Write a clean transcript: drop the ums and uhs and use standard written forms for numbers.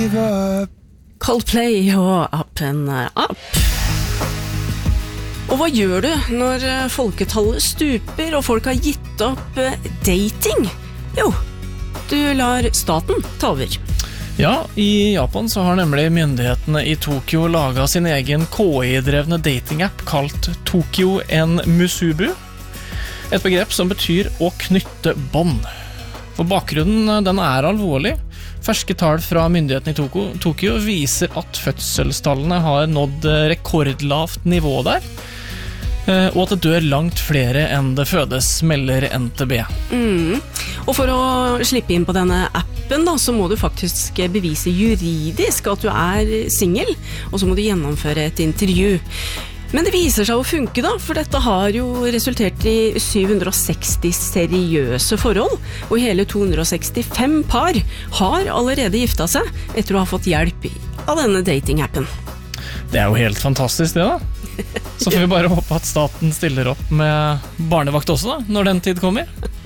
Coldplay og Up and Up. Og hva gjør du når folketallet stuper og folk har gitt opp dating? Jo, du lar staten ta over. Ja, i Japan så har nemlig myndighetene i Tokyo laget sin egen KI-drevne dating-app kalt Tokyo en Musubu. Et begrep som betyr å knytte bånd. For bakgrunnen den er alvorlig. Ferske tall fra myndighetene i Tokyo viser at fødselstallene har nådd rekordlavt nivå der, og at det dør langt flere enn det fødes, melder NTB. Og for å slippe inn på denne appen da, så må du faktisk bevise juridisk at du er single, og så må du gjennomføre et intervju. Men det viser seg å funke da, for dette har jo resultert i 760 seriøse forhold, og hele 265 par har allerede giftet seg etter å ha fått hjelp av denne dating-appen. Det er jo helt fantastisk det da. Så får vi bare håpe at staten stiller opp med barnevakt også da, når den tid kommer.